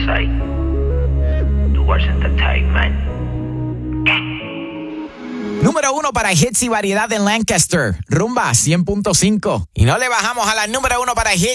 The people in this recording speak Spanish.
say. The words entertainment. Número 1 para hits y variedad en Lancaster. Rumba 100.5. Y no le bajamos a la número 1 para hits